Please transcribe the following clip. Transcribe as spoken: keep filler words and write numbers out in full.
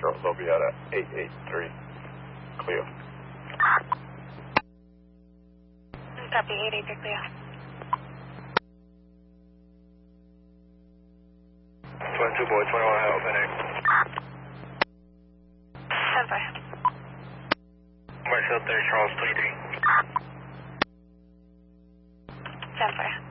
Charles, I'll be out at eight eight three. Cleo. Copy, eight eight three, Cleo. twenty-two boy, twenty-one Hell, Phoenix. ten five. Marshall thirty, Charles, twenty-three. ten five.